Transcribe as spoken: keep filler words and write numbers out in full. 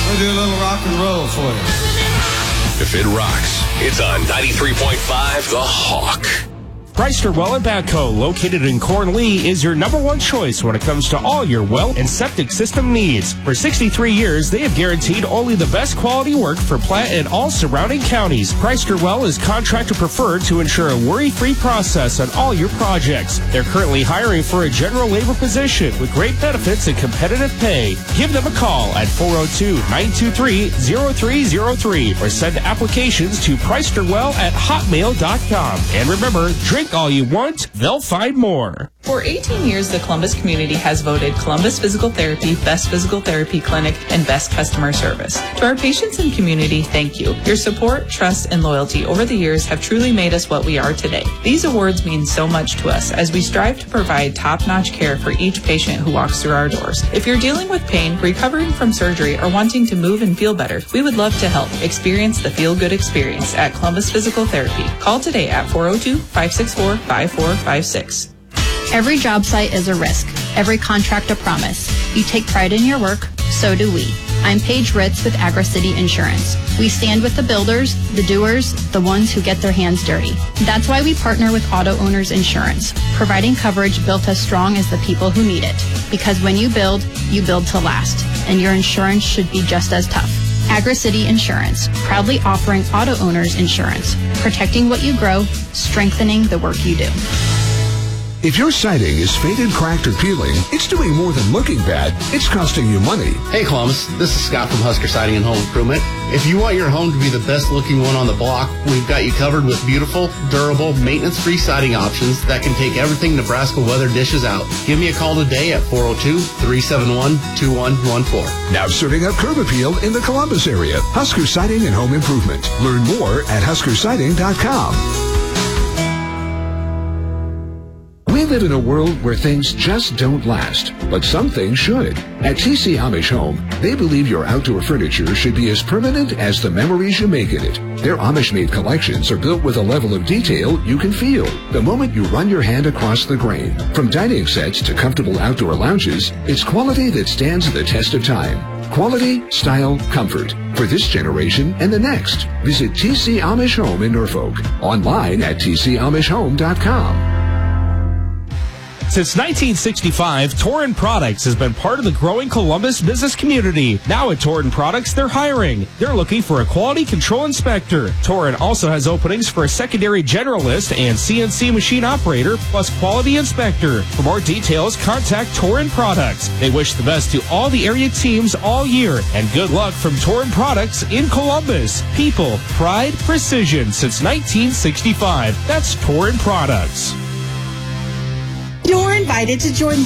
We'll do a little rock and roll for you. If it rocks, it's on ninety-three point five The Hawk. Chrysler Well and Batco, located in Cornlee, is your number one choice when it comes to all your well and septic system needs. For sixty-three years, they have guaranteed only the best quality work for Platte and all surrounding counties. Chrysler Well is contractor preferred to ensure a worry-free process on all your projects. They're currently hiring for a general labor position with great benefits and competitive pay. Give them a call at four oh two, nine two three, oh three oh three or send applications to chryslerwell at hotmail dot com. And remember, drink all you want, they'll find more. For eighteen years, the Columbus community has voted Columbus Physical Therapy Best Physical Therapy Clinic and Best Customer Service. To our patients and community, thank you. Your support, trust, and loyalty over the years have truly made us what we are today. These awards mean so much to us as we strive to provide top-notch care for each patient who walks through our doors. If you're dealing with pain, recovering from surgery, or wanting to move and feel better, we would love to help. Experience the feel-good experience at Columbus Physical Therapy. Call today at four oh two, five six four, five four five six. Every job site is a risk. Every contract a promise. You take pride in your work, so do we. I'm Paige Ritz with AgriCity Insurance. We stand with the builders, the doers, the ones who get their hands dirty. That's why we partner with Auto Owners Insurance, providing coverage built as strong as the people who need it. Because when you build, you build to last, and your insurance should be just as tough. AgriCity Insurance, proudly offering auto owners insurance, protecting what you grow, strengthening the work you do. If your siding is faded, cracked, or peeling, it's doing more than looking bad. It's costing you money. Hey Columbus, this is Scott from Husker Siding and Home Improvement. If you want your home to be the best looking one on the block, we've got you covered with beautiful, durable, maintenance-free siding options that can take everything Nebraska weather dishes out. Give me a call today at four oh two, three seven one, two one one four. Now serving up curb appeal in the Columbus area. Husker Siding and Home Improvement. Learn more at husker siding dot com. We live in a world where things just don't last, but some things should. At T C Amish Home, they believe your outdoor furniture should be as permanent as the memories you make in it. Their Amish-made collections are built with a level of detail you can feel the moment you run your hand across the grain. From dining sets to comfortable outdoor lounges, it's quality that stands the test of time. Quality, style, comfort. For this generation and the next. Visit T C Amish Home in Norfolk. Online at t c amish home dot com. Since nineteen sixty-five, Torin Products has been part of the growing Columbus business community. Now at Torin Products, they're hiring. They're looking for a quality control inspector. Torin also has openings for a secondary generalist and C N C machine operator, plus quality inspector. For more details, contact Torin Products. They wish the best to all the area teams all year, and good luck from Torin Products in Columbus. People, pride, precision since nineteen sixty-five. That's Torin Products. You're invited to join